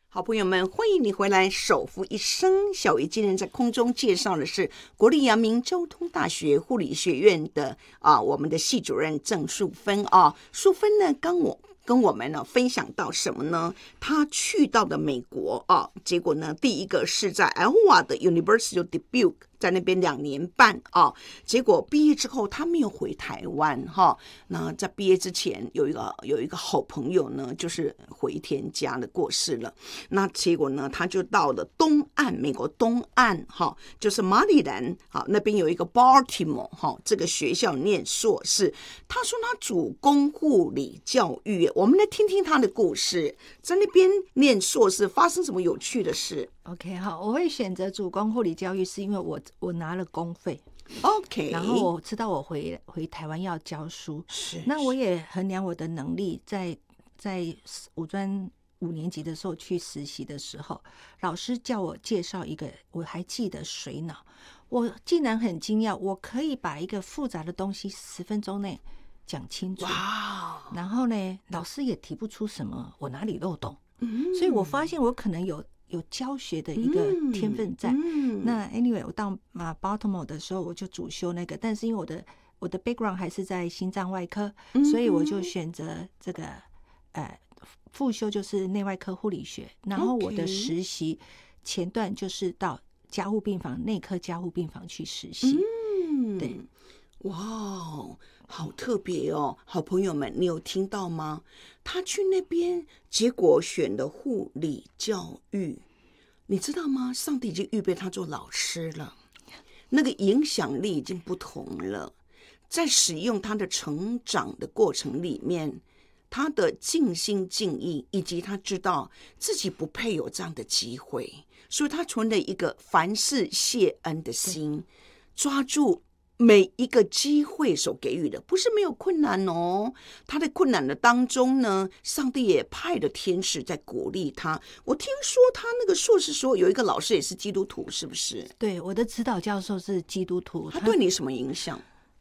好朋友们，欢迎你回来。手扶一生，小鱼今天在空中介绍的是国立阳明交通大学护理学院的我们的系主任郑淑芬淑芬呢跟我们呢分享到什么呢？他去到的美国结果呢，第一个是在 Iowa 的 University of Dubuque， 在那边2年半结果毕业之后他没有回台湾那在毕业之前有一个好朋友呢，就是回天家的过世了。那结果呢，他就到了东岸，美国东岸就是马里兰那边有一个 Baltimore 这个学校念硕士。他说他主攻护理教育，我们来听听他的故事，在那边念硕士发生什么有趣的事。 OK， 好，我会选择主攻护理教育，是因为我拿了公费 ，OK， 然后我知道我回台湾要教书，那我也衡量我的能力，在五专5年级的时候去实习的时候，老师叫我介绍一个，我还记得水脑，我竟然很惊讶，我可以把一个复杂的东西10分钟内讲清楚，然后呢，老师也提不出什么我哪里漏洞，所以我发现我可能有教学的一个天分在。那 anyway， 我到Baltimore 的时候，我就主修那个，但是因为我的 background 还是在心脏外科，所以我就选择这个副修就是内外科护理学，然后我的实习前段就是到加护病房、内科加护病房去实习。对， 哇，好特别哦！好朋友们，你有听到吗？他去那边，结果选了护理教育，你知道吗？上帝已经预备他做老师了，那个影响力已经不同了。在使用他的成长的过程里面，他的尽心尽意，以及他知道自己不配有这样的机会，所以他存了一个凡事谢恩的心，抓住每一个机会所给予的，不是没有困难哦。他在困难的当中呢，上帝也派了天使在鼓励他。我听说他那个硕士时候有一个老师也是基督徒，是不是？ 对，我的指导教授是基督徒。 他对你什么影响？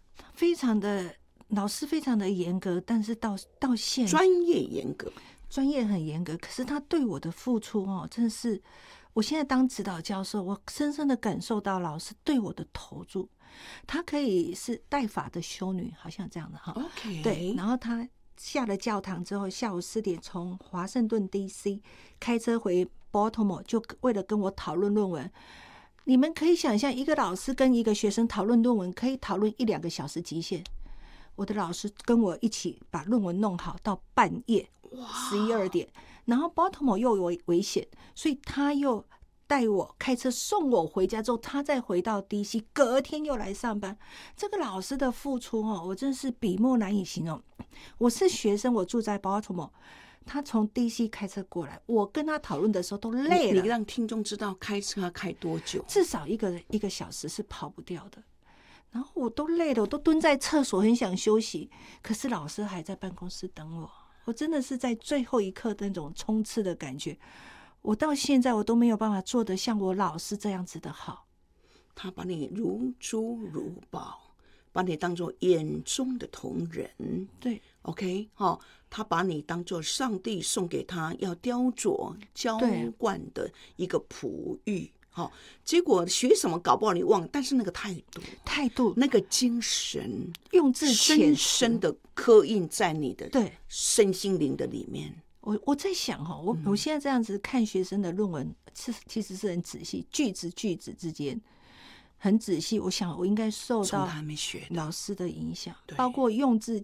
老师非常的严格，但是到现在专业严格， 专业很严格，可是他对我的付出真的是，我现在当指导教授，我深深的感受到老师对我的投注。她可以是带法的修女，好像这样的 OK， 对，然后她下了教堂之后，下午4点从华盛顿 DC 开车回 Baltimore， 就为了跟我讨论论文。你们可以想象，一个老师跟一个学生讨论论文，可以讨论1-2个小时极限。我的老师跟我一起把论文弄好到半夜11、12点，然后 Baltimore 又有危险，所以他又带我开车送我回家之后，他再回到 DC， 隔天又来上班。这个老师的付出我真是笔墨难以形容。我是学生，我住在 Baltimore， 他从 DC 开车过来，我跟他讨论的时候都累了。 你让听众知道开车要开多久？ 至少一个小时是跑不掉的。然后我都累了，我都蹲在厕所很想休息，可是老师还在办公室等我。我真的是在最后一刻的那种冲刺的感觉，我到现在我都没有办法做得像我老师这样子的好。 他把你如珠如宝，把你当作眼中的瞳人。 对 ，OK， 他把你当作上帝送给他要雕琢浇灌的一个璞玉。结果学什么搞不好你忘，但是那个态度那个精神用字深深的刻印在你的身心灵的里面。 我在想我现在这样子看学生的论文其实是很仔细，句子之间很仔细。我想我应该受到老师的影响，包括用字